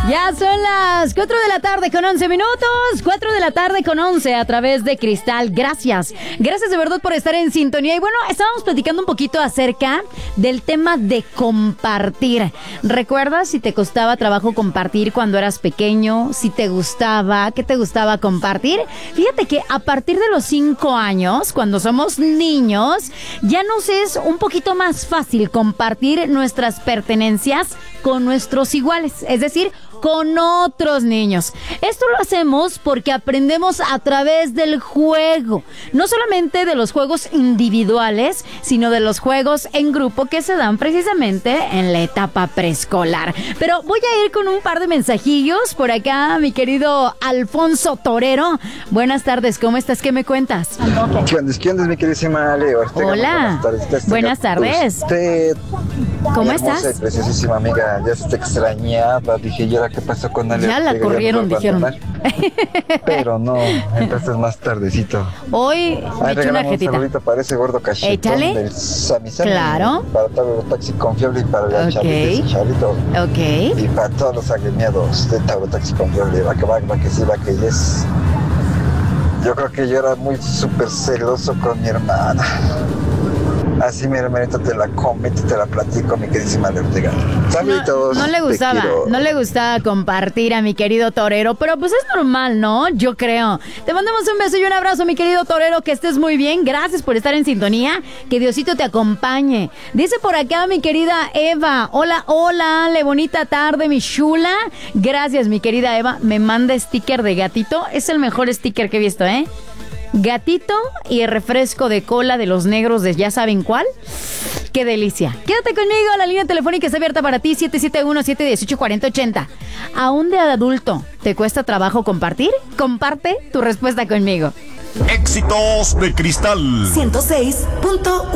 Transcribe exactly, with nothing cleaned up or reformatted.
Ya son las cuatro de la tarde con once minutos, cuatro de la tarde con once a través de Cristal. Gracias, gracias de verdad por estar en sintonía. Y bueno, estábamos platicando un poquito acerca del tema de compartir. ¿Recuerdas si te costaba trabajo compartir cuando eras pequeño? Si te gustaba, ¿qué te gustaba compartir? Fíjate que a partir de los cinco años, cuando somos niños, ya nos es un poquito más fácil compartir nuestras pertenencias con nuestros iguales, es decir, con otros niños. Esto lo hacemos porque aprendemos a través del juego, no solamente de los juegos individuales, sino de los juegos en grupo que se dan precisamente en la etapa preescolar. Pero voy a ir con un par de mensajillos por acá, mi querido Alfonso Torero. Buenas tardes, ¿cómo estás? ¿Qué me cuentas? ¿Qué onda? ¿Qué onda, mi queridísima Leo? Hola. Buenas tardes. Buenas tardes. Usted, ¿Cómo estás? Hermosa y preciosísima amiga, ya se te extrañaba. Dije, ¿y ahora qué pasó con Ale? Ya la corrieron, dijeron. Pero no, entonces más tardecito. Hoy me eché una jetita. Un saludito para ese gordo cachetón. Échale. Del Sami Sami. Claro. Para todo el taxi confiable y para el okay. Charlito. Ok. Y para todos los agremiados de Tauro Taxi Confiable. Va que va, va que sí, va que yes. Yo creo que yo era muy súper celoso con mi hermana. Así, mi hermanito, te la comento, te la platico, mi queridísima Ortega. Saluditos. No, no le gustaba, no le gustaba compartir a mi querido Torero, pero pues es normal, ¿no? Yo creo. Te mandamos un beso y un abrazo, mi querido Torero, que estés muy bien. Gracias por estar en sintonía. Que Diosito te acompañe. Dice por acá mi querida Eva. Hola, hola, Ale, bonita tarde, mi chula. Gracias, mi querida Eva. Me manda sticker de gatito. Es el mejor sticker que he visto, ¿eh? Gatito y el refresco de cola de los negros de ya saben cuál. ¡Qué delicia! Quédate conmigo, la línea telefónica está abierta para ti, siete siete uno, siete uno ocho, cuatro cero ocho cero. ¿Aún de adulto te cuesta trabajo compartir? Comparte tu respuesta conmigo. Éxitos de Cristal ciento seis punto uno